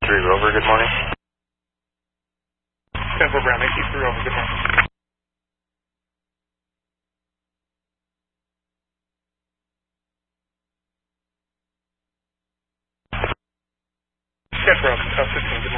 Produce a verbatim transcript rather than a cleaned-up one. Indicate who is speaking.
Speaker 1: three Rover, good morning.
Speaker 2: ten four Brown, eighty-three Rover, good morning. ten four, uh, fifteen, good